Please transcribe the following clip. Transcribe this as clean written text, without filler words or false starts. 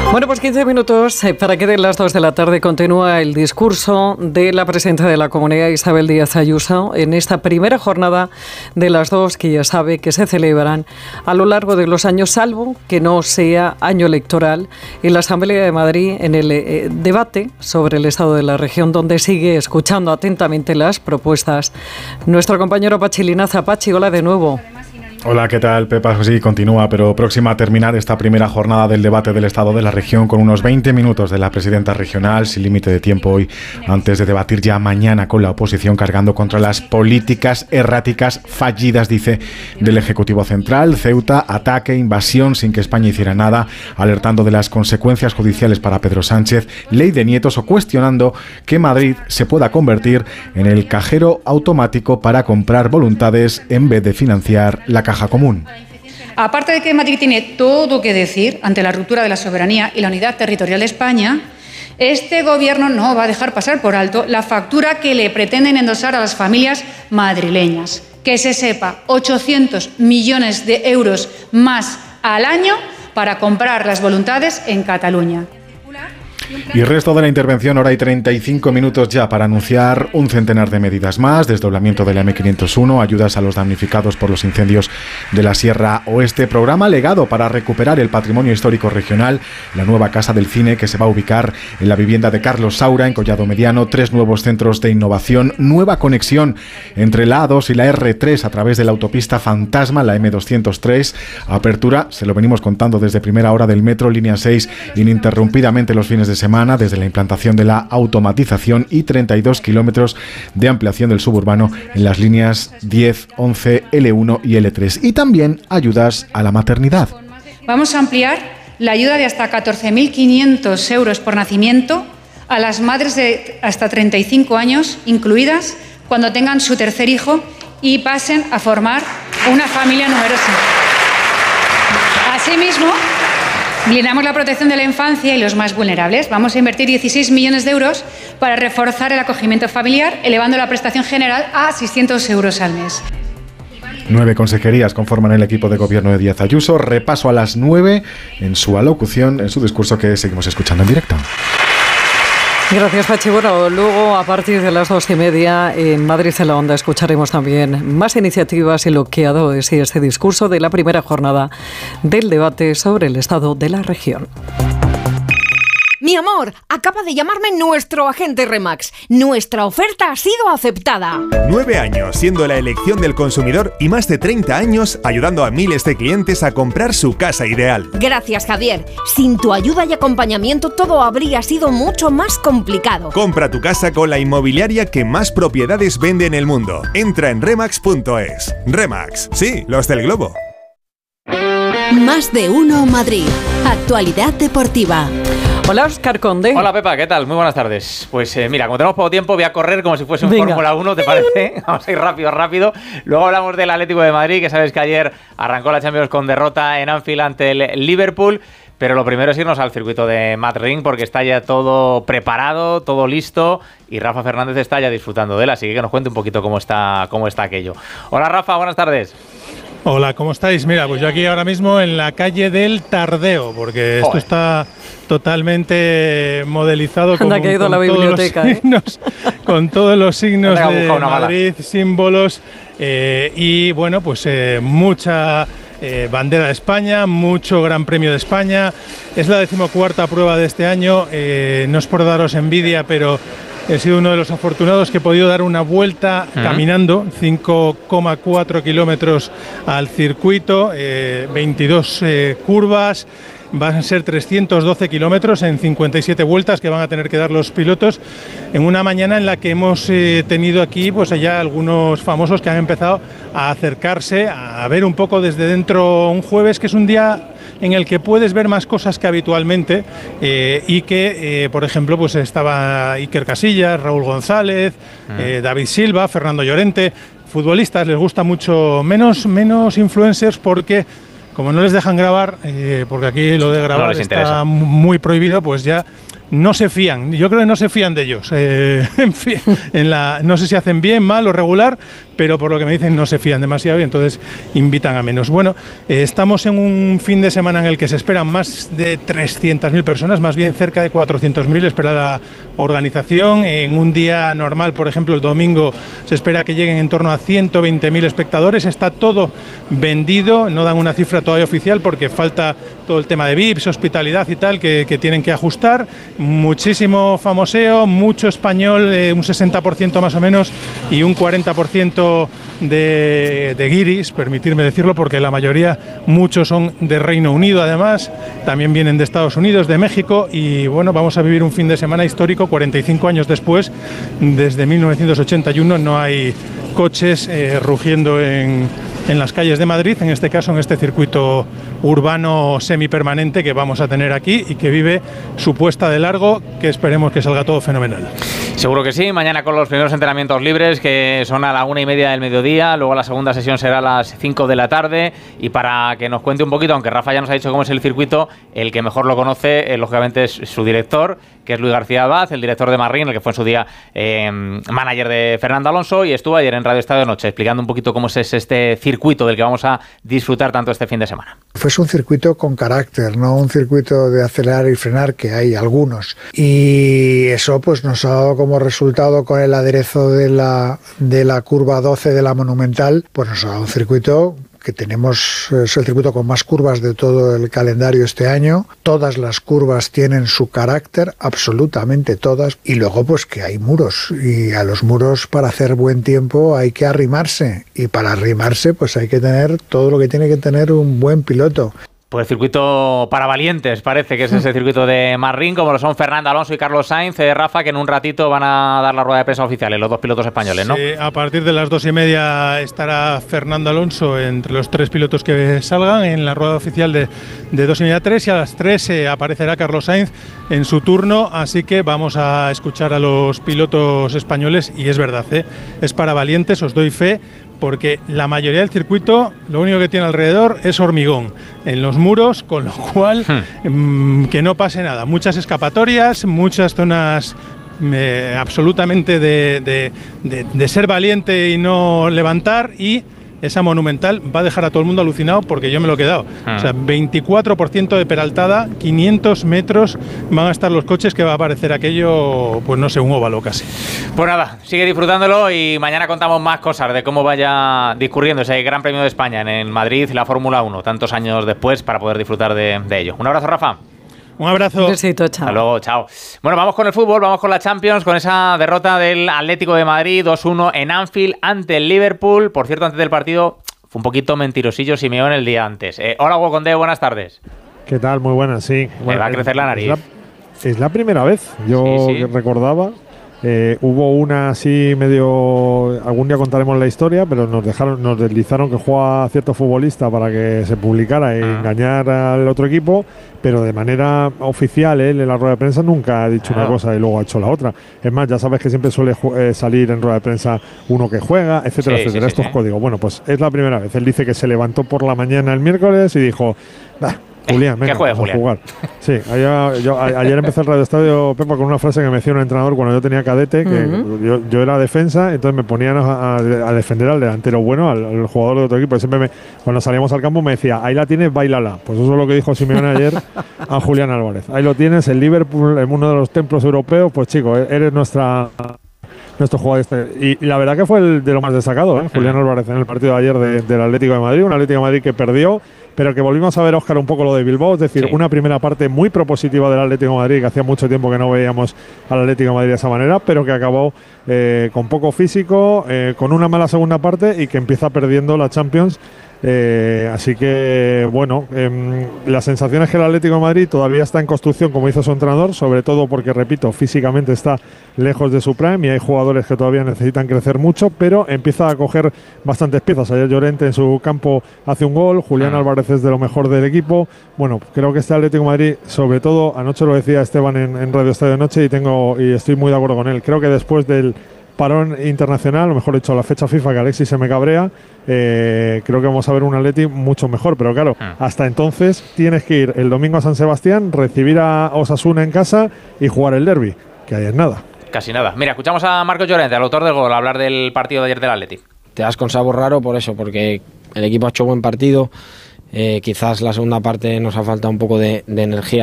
Bueno, pues 15 minutos para que de las 2 de la tarde continúa el discurso de la presidenta de la Comunidad, Isabel Díaz Ayuso, en esta primera jornada de las 2 que ya sabe que se celebran a lo largo de los años, salvo que no sea año electoral, en la Asamblea de Madrid, en el debate sobre el estado de la región, donde sigue escuchando atentamente las propuestas nuestro compañero Pachi Linaza. Pachi, hola de nuevo. Hola, ¿qué tal, Pepa? Sí, continúa, pero próxima a terminar esta primera jornada del debate del Estado de la región con unos 20 minutos de la presidenta regional, sin límite de tiempo hoy, antes de debatir ya mañana con la oposición, cargando contra las políticas erráticas fallidas, dice, del Ejecutivo Central. Ceuta, ataque, invasión sin que España hiciera nada, alertando de las consecuencias judiciales para Pedro Sánchez, ley de nietos, o cuestionando que Madrid se pueda convertir en el cajero automático para comprar voluntades en vez de financiar la caja común. Aparte de que Madrid tiene todo que decir ante la ruptura de la soberanía y la unidad territorial de España, este gobierno no va a dejar pasar por alto la factura que le pretenden endosar a las familias madrileñas. Que se sepa, 800 millones de euros más al año para comprar las voluntades en Cataluña. Y resto de la intervención, hora y 35 minutos ya para anunciar un centenar de medidas más: desdoblamiento de la M501, ayudas a los damnificados por los incendios de la Sierra Oeste, programa legado para recuperar el patrimonio histórico regional, la nueva Casa del Cine que se va a ubicar en la vivienda de Carlos Saura, en Collado Mediano, 3 nuevos centros de innovación, nueva conexión entre la A2 y la R3 a través de la autopista fantasma, la M203, apertura, se lo venimos contando desde primera hora, del metro línea 6 ininterrumpidamente los fines de semana, desde la implantación de la automatización, y 32 kilómetros de ampliación del suburbano en las líneas 10, 11, L1 y L3. Y también ayudas a la maternidad. Vamos a ampliar la ayuda de hasta 14.500 euros por nacimiento a las madres de hasta 35 años incluidas cuando tengan su tercer hijo y pasen a formar una familia numerosa. Asimismo, blindamos la protección de la infancia y los más vulnerables. Vamos a invertir 16 millones de euros para reforzar el acogimiento familiar, elevando la prestación general a 600 euros al mes. 9 consejerías conforman el equipo de gobierno de Díaz Ayuso. Repaso a las 9 en su alocución, en su discurso, que seguimos escuchando en directo. Gracias, Pachi. Bueno, luego a partir de las 2:30 en Madrid en la Onda escucharemos también más iniciativas y lo que ha dado de sí este discurso de la primera jornada del debate sobre el estado de la región. Mi amor, acaba de llamarme nuestro agente Remax. Nuestra oferta ha sido aceptada. 9 años siendo la elección del consumidor y más de 30 años ayudando a miles de clientes a comprar su casa ideal. Gracias, Javier. Sin tu ayuda y acompañamiento todo habría sido mucho más complicado. Compra tu casa con la inmobiliaria que más propiedades vende en el mundo. Entra en remax.es. Remax, sí, los del globo. Más de uno Madrid. Actualidad deportiva. Hola, Óscar Conde. Hola, Pepa, ¿qué tal? Muy buenas tardes. Pues mira, como tenemos poco tiempo, voy a correr como si fuese un Fórmula 1, ¿te parece? Vamos a ir rápido. Luego hablamos del Atlético de Madrid, que sabes que ayer arrancó la Champions con derrota en Anfield ante el Liverpool. Pero lo primero es irnos al circuito de Madrid, porque está ya todo preparado, todo listo, y Rafa Fernández está ya disfrutando de él, así que nos cuente un poquito cómo está aquello. Hola, Rafa, buenas tardes. Hola, ¿cómo estáis? Mira, pues yo aquí ahora mismo en la calle del Tardeo, porque esto está totalmente modelizado con todos los signos de Madrid, símbolos, y bueno, pues mucha bandera de España, mucho Gran Premio de España. Es la 14ª prueba de este año, no es por daros envidia, pero he sido uno de los afortunados que he podido dar una vuelta caminando, 5,4 kilómetros al circuito, 22 curvas. Van a ser 312 kilómetros en 57 vueltas que van a tener que dar los pilotos, en una mañana en la que hemos tenido aquí pues allá algunos famosos que han empezado a acercarse, a ver un poco desde dentro. Un jueves que es un día en el que puedes ver más cosas que habitualmente, y que, por ejemplo, pues estaba Iker Casillas, Raúl González, David Silva, Fernando Llorente, futbolistas. Les gusta mucho, menos influencers, porque como no les dejan grabar, porque aquí lo de grabar está muy prohibido, pues ya no se fían. Yo creo que no se fían de ellos. En fin, no sé si hacen bien, mal o regular, pero por lo que me dicen no se fían demasiado y entonces invitan a menos. Bueno, estamos en un fin de semana en el que se esperan más de 300.000 personas, más bien cerca de 400.000 espera la organización. En un día normal, por ejemplo el domingo, se espera que lleguen en torno a 120.000 espectadores. Está todo vendido, no dan una cifra todavía oficial porque falta todo el tema de VIPs, hospitalidad y tal, que tienen que ajustar. Muchísimo famoseo, mucho español, un 60% más o menos, y un 40% de guiris, permitirme decirlo, porque la mayoría, muchos son de Reino Unido además, también vienen de Estados Unidos, de México, y bueno, vamos a vivir un fin de semana histórico, 45 años después, desde 1981 no hay coches rugiendo en las calles de Madrid, en este caso en este circuito urbano semipermanente que vamos a tener aquí y que vive su puesta de largo, que esperemos que salga todo fenomenal. Seguro que sí, mañana con los primeros entrenamientos libres, que son a la 1:30 del mediodía, luego la segunda sesión será a las 5 de la tarde, y para que nos cuente un poquito, aunque Rafa ya nos ha dicho cómo es el circuito, el que mejor lo conoce, lógicamente, es su director, que es Luis García Abad, el director de Marrín, el que fue en su día manager de Fernando Alonso, y estuvo ayer en Radio Estadio Noche explicando un poquito cómo es este circuito del que vamos a disfrutar tanto este fin de semana. Pues un circuito con carácter, no un circuito de acelerar y frenar, que hay algunos, y eso pues nos ha dado como resultado, con el aderezo de la curva 12 de la Monumental, pues nos ha dado un circuito que tenemos, es el circuito con más curvas de todo el calendario este año. Todas las curvas tienen su carácter, absolutamente todas, y luego pues que hay muros, y a los muros, para hacer buen tiempo, hay que arrimarse, y para arrimarse pues hay que tener todo lo que tiene que tener un buen piloto. Pues circuito para valientes, parece que es ese circuito de Marrín, como lo son Fernando Alonso y Carlos Sainz. Rafa, que en un ratito van a dar la rueda de prensa oficial, los dos pilotos españoles, ¿no? Sí, a partir de las 2:30 estará Fernando Alonso entre los tres pilotos que salgan en la rueda oficial de 2:30 a 3, y a las 3 aparecerá Carlos Sainz en su turno, así que vamos a escuchar a los pilotos españoles, y es verdad, es para valientes, os doy fe, porque la mayoría del circuito lo único que tiene alrededor es hormigón en los muros, con lo cual que no pase nada. Muchas escapatorias, muchas zonas absolutamente de ser valiente y no levantar, y esa Monumental va a dejar a todo el mundo alucinado, porque yo me lo he quedado. O sea, 24% de peraltada, 500 metros van a estar los coches, que va a aparecer aquello, pues no sé, un óvalo casi. Pues nada, sigue disfrutándolo, y mañana contamos más cosas de cómo vaya discurriendo ese Gran Premio de España en Madrid, la Fórmula 1, tantos años después, para poder disfrutar de ello. Un abrazo, Rafa. Un abrazo. Un besito, chao. Hasta luego, chao. Bueno, vamos con el fútbol, vamos con la Champions, con esa derrota del Atlético de Madrid 2-1 en Anfield ante el Liverpool. Por cierto, antes del partido fue un poquito mentirosillo Simeone el día antes. Hola, Hugo, buenas tardes. ¿Qué tal? Muy buenas, sí. Me va a crecer la nariz. Es la primera vez, yo sí. Recordaba. Hubo una así medio, algún día contaremos la historia, pero nos deslizaron que jugaba cierto futbolista para que se publicara y engañar al otro equipo, pero de manera oficial él en la rueda de prensa nunca ha dicho una cosa y luego ha hecho la otra. Es más, ya sabes que siempre suele salir en rueda de prensa uno que juega, etcétera, etcétera. Estos códigos. Bueno, pues es la primera vez. Él dice que se levantó por la mañana el miércoles y dijo, Julián, venga, vamos a jugar. Sí, ayer empecé el Radio Estadio, Pepa, con una frase que me decía un entrenador cuando yo tenía cadete, que yo era defensa, entonces me ponían a defender al delantero bueno, al jugador de otro equipo. Y siempre cuando salíamos al campo me decía, ahí la tienes, bailala. Pues eso es lo que dijo Simeone ayer a Julián Álvarez. Ahí lo tienes, el Liverpool, en uno de los templos europeos, pues chico, eres nuestro jugador. Y la verdad que fue el de lo más destacado, Julián Álvarez, en el partido de ayer del Atlético de Madrid, un Atlético de Madrid que perdió, pero que volvimos a ver, Óscar, un poco lo de Bilbao, es decir, una primera parte muy propositiva del Atlético de Madrid, que hacía mucho tiempo que no veíamos al Atlético de Madrid de esa manera, pero que acabó con poco físico, con una mala segunda parte, y que empieza perdiendo la Champions. Así que, bueno, la sensación es que el Atlético de Madrid todavía está en construcción, como dice su entrenador, sobre todo porque, repito, físicamente está lejos de su prime y hay jugadores que todavía necesitan crecer mucho, pero empieza a coger bastantes piezas. Ayer Llorente en su campo hace un gol, Julián Álvarez es de lo mejor del equipo. Bueno, creo que este Atlético de Madrid, sobre todo, anoche lo decía Esteban en Radio Estadio de Noche, y estoy muy de acuerdo con él. Creo que después del parón internacional, o mejor dicho, la fecha FIFA, que Alexis se me cabrea, creo que vamos a ver un Atleti mucho mejor, pero claro, hasta entonces tienes que ir el domingo a San Sebastián, recibir a Osasuna en casa y jugar el derbi, que ahí es nada. Casi nada. Mira, escuchamos a Marcos Llorente, el autor del gol, hablar del partido de ayer del Atleti. te das con sabor raro por eso, porque el equipo ha hecho buen partido. Quizás la segunda parte nos ha faltado un poco de energía